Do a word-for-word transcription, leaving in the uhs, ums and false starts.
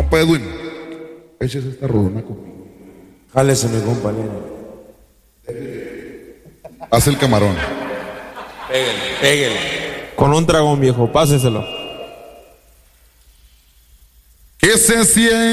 Compa Edwin, échese esta rolona conmigo. Jálese, mi compañero. Haz el camarón. Pégale, pégale. Con un dragón, viejo, páseselo. Que se siente